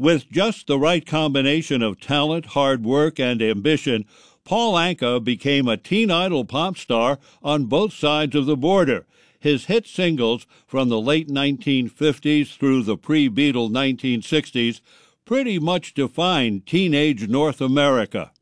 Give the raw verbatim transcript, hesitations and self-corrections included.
With just the right combination of talent, hard work, and ambition, Paul Anka became a teen idol pop star on both sides of the border. His hit singles from the late nineteen fifties through the pre-Beatle nineteen sixties pretty much defined teenage North America.